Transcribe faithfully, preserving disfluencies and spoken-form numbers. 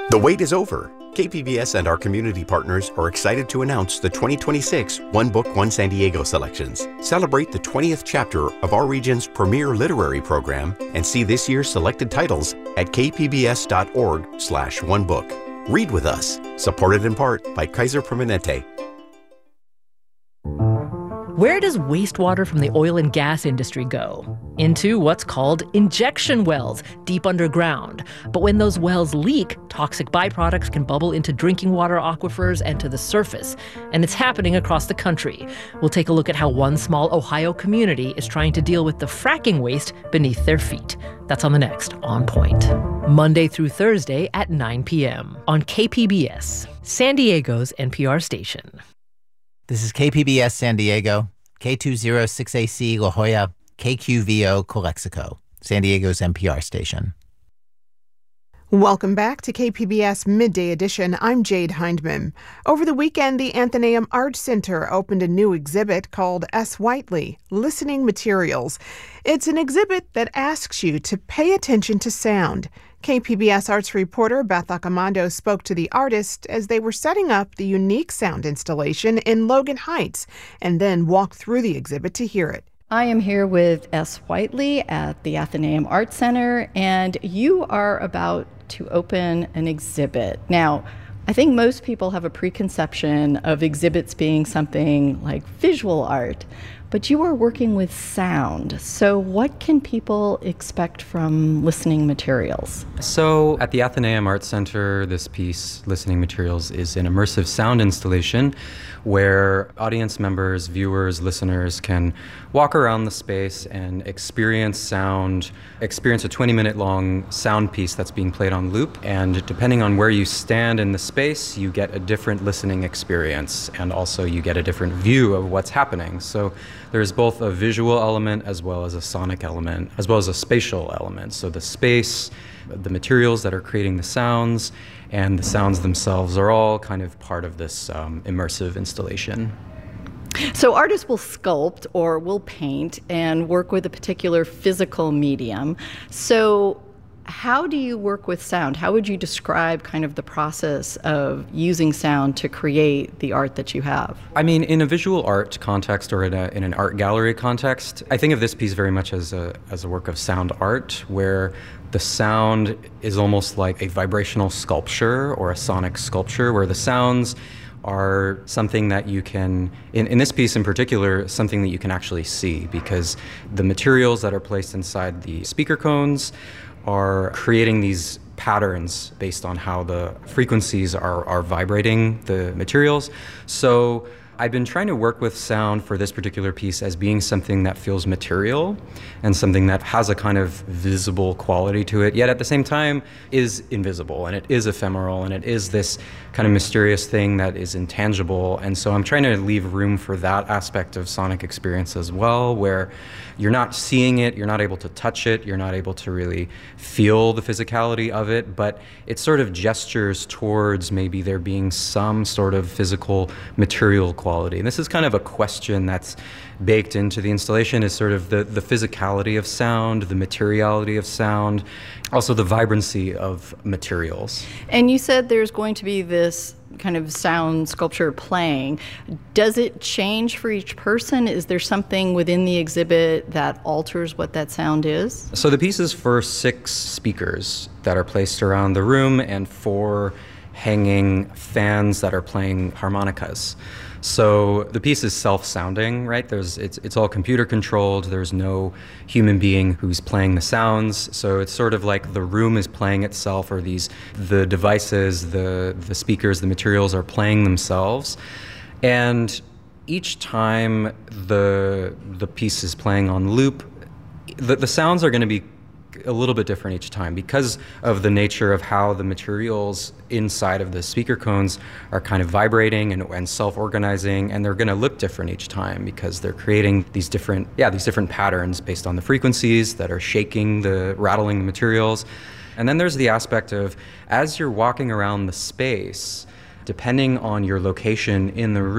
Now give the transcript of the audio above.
The wait is over. K P B S and our community partners are excited to announce the twenty twenty-six One Book, One San Diego selections. Celebrate the twentieth chapter of our region's premier literary program and see this year's selected titles at kpbs.org slash one book. Read with us. Supported in part by Kaiser Permanente. Where does wastewater from the oil and gas industry go? Into what's called injection wells, deep underground. But when those wells leak, toxic byproducts can bubble into drinking water aquifers and to the surface. And it's happening across the country. We'll take a look at how one small Ohio community is trying to deal with the fracking waste beneath their feet. That's on the next On Point. Monday through Thursday at nine p.m. on K P B S, San Diego's N P R station. This is K P B S San Diego, K two oh six A C La Jolla, K Q V O Calexico, San Diego's N P R station. Welcome back to K P B S Midday Edition. I'm Jade Hindman. Over the weekend, the Athenaeum Art Center opened a new exhibit called S. Whiteley, Listening Materials. It's an exhibit that asks you to pay attention to sound. K P B S arts reporter Beth Accomando spoke to the artist as they were setting up the unique sound installation in Logan Heights and then walked through the exhibit to hear it. I am here with S. Whiteley at the Athenaeum Art Center, and you are about to open an exhibit. Now, I think most people have a preconception of exhibits being something like visual art, but you are working with sound. So what can people expect from listening materials? So at the Athenaeum Art Center, this piece, Listening Materials, is an immersive sound installation where audience members, viewers, listeners can walk around the space and experience sound, experience a twenty minute long sound piece that's being played on loop. And depending on where you stand in the space, you get a different listening experience, and also you get a different view of what's happening. So there's both a visual element as well as a sonic element, as well as a spatial element. So the space, the materials that are creating the sounds, and the sounds themselves are all kind of part of this um, immersive installation. So artists will sculpt or will paint and work with a particular physical medium. So how do you work with sound? How would you describe kind of the process of using sound to create the art that you have? I mean, in a visual art context or in, a, in an art gallery context, I think of this piece very much as a, as a work of sound art, where the sound is almost like a vibrational sculpture or a sonic sculpture, where the sounds are something that you can, in, in this piece in particular, something that you can actually see, because the materials that are placed inside the speaker cones are creating these patterns based on how the frequencies are, are vibrating the materials. So I've been trying to work with sound for this particular piece as being something that feels material and something that has a kind of visible quality to it, yet at the same time is invisible, and it is ephemeral, and it is this kind of mysterious thing that is intangible. And so I'm trying to leave room for that aspect of sonic experience as well, where you're not seeing it, you're not able to touch it, you're not able to really feel the physicality of it, but it sort of gestures towards maybe there being some sort of physical material quality. And this is kind of a question that's baked into the installation, is sort of the, the physicality of sound, the materiality of sound, also the vibrancy of materials. And you said there's going to be this kind of sound sculpture playing. Does it change for each person? Is there something within the exhibit that alters what that sound is? So the piece is for six speakers that are placed around the room and four hanging fans that are playing harmonicas. So the piece is self-sounding, right? There's it's it's all computer controlled. There's no human being who's playing the sounds. So it's sort of like the room is playing itself, or these the devices, the the speakers, the materials are playing themselves. And each time the the piece is playing on loop, the, the sounds are going to be a little bit different each time because of the nature of how the materials inside of the speaker cones are kind of vibrating and, and self-organizing, and they're going to look different each time because they're creating these different, yeah, these different patterns based on the frequencies that are shaking the, rattling the materials. And then there's the aspect of, as you're walking around the space, depending on your location in the room,